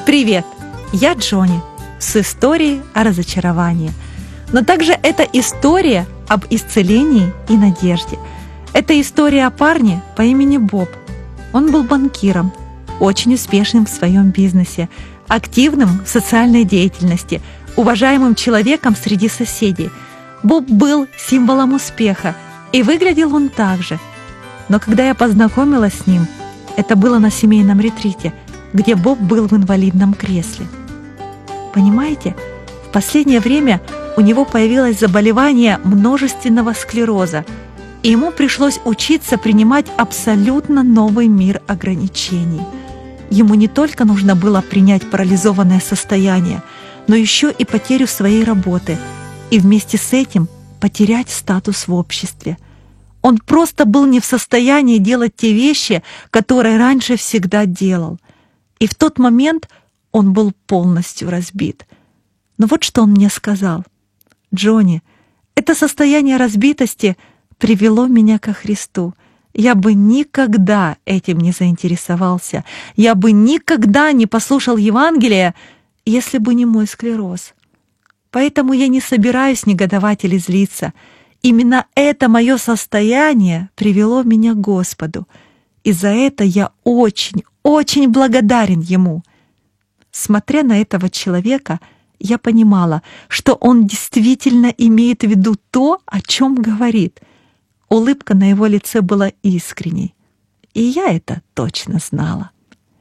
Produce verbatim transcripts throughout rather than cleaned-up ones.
Привет, я Джонни с историей о разочаровании. Но также это история об исцелении и надежде. Это история о парне по имени Боб. Он был банкиром, очень успешным в своем бизнесе, активным в социальной деятельности, уважаемым человеком среди соседей. Боб был символом успеха, и выглядел он так же. Но когда я познакомилась с ним, это было на семейном ретрите, где Боб был в инвалидном кресле. Понимаете, в последнее время у него появилось заболевание множественного склероза, и ему пришлось учиться принимать абсолютно новый мир ограничений. Ему не только нужно было принять парализованное состояние, но еще и потерю своей работы, и вместе с этим потерять статус в обществе. Он просто был не в состоянии делать те вещи, которые раньше всегда делал. И в тот момент он был полностью разбит. Но вот что он мне сказал: «Джонни, это состояние разбитости привело меня ко Христу. Я бы никогда этим не заинтересовался. Я бы никогда не послушал Евангелия, если бы не мой склероз. Поэтому я не собираюсь негодовать или злиться. Именно это мое состояние привело меня к Господу. И за это я очень, очень благодарен Ему». Смотря на этого человека, я понимала, что он действительно имеет в виду то, о чем говорит. Улыбка на его лице была искренней, и я это точно знала.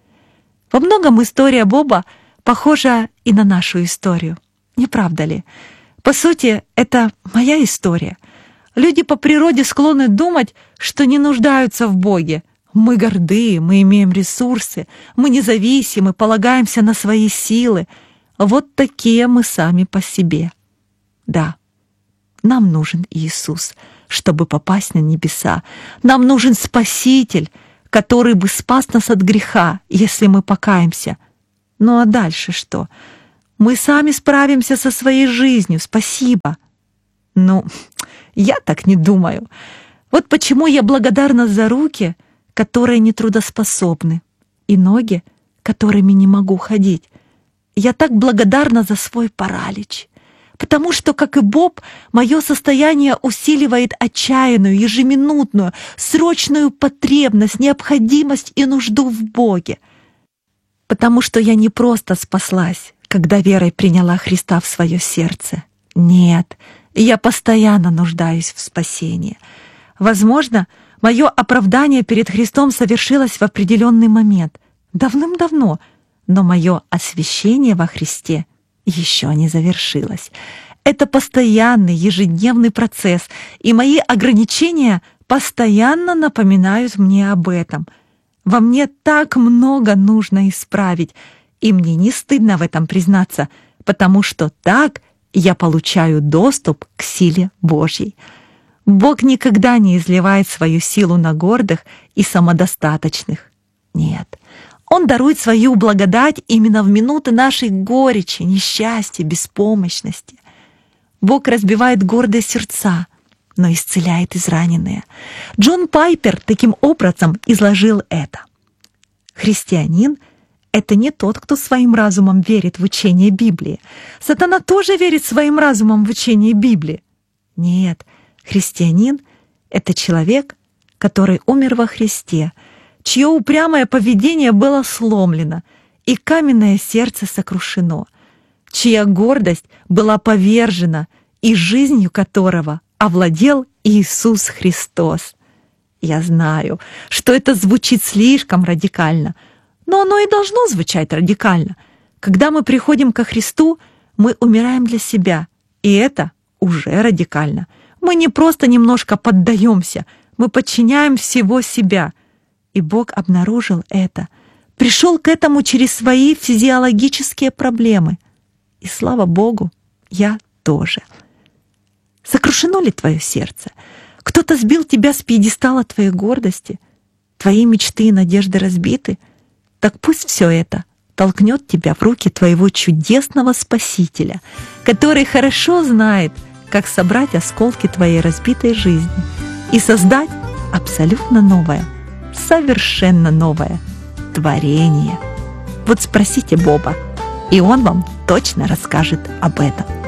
Во многом история Боба похожа и на нашу историю, не правда ли? По сути, это моя история. Люди по природе склонны думать, что не нуждаются в Боге. Мы горды, мы имеем ресурсы, мы независимы, полагаемся на свои силы. Вот такие мы сами по себе. Да, нам нужен Иисус, чтобы попасть на небеса. Нам нужен Спаситель, который бы спас нас от греха, если мы покаемся. Ну а дальше что? Мы сами справимся со своей жизнью, спасибо. Ну, я так не думаю. Вот почему я благодарна за руки, которые нетрудоспособны, и ноги, которыми не могу ходить. Я так благодарна за свой паралич, потому что, как и Боб, мое состояние усиливает отчаянную, ежеминутную, срочную потребность, необходимость и нужду в Боге. Потому что я не просто спаслась, когда верой приняла Христа в свое сердце. Нет, я постоянно нуждаюсь в спасении. Возможно, мое оправдание перед Христом совершилось в определенный момент, давным-давно, но мое освящение во Христе еще не завершилось. Это постоянный, ежедневный процесс, и мои ограничения постоянно напоминают мне об этом. Во мне так много нужно исправить, и мне не стыдно в этом признаться, потому что так я получаю доступ к силе Божьей. Бог никогда не изливает свою силу на гордых и самодостаточных. Нет, Он дарует свою благодать именно в минуты нашей горечи, несчастья, беспомощности. Бог разбивает гордые сердца, но исцеляет израненные. Джон Пайпер таким образом изложил это. Христианин — это не тот, кто своим разумом верит в учение Библии. Сатана тоже верит своим разумом в учение Библии. Нет, христианин — это человек, который умер во Христе, чье упрямое поведение было сломлено и каменное сердце сокрушено, чья гордость была повержена и жизнью которого овладел Иисус Христос. Я знаю, что это звучит слишком радикально, но оно и должно звучать радикально. Когда мы приходим ко Христу, мы умираем для себя, и это уже радикально. Мы не просто немножко поддаемся, мы подчиняем всего себя. И Бог обнаружил это, пришел к этому через свои физиологические проблемы. И слава Богу, я тоже. Сокрушено ли твое сердце? Кто-то сбил тебя с пьедестала твоей гордости? Твои мечты и надежды разбиты? Так пусть все это толкнет тебя в руки твоего чудесного Спасителя, который хорошо знает, как собрать осколки твоей разбитой жизни и создать абсолютно новое, совершенно новое творение. Вот спросите Боба, и он вам точно расскажет об этом.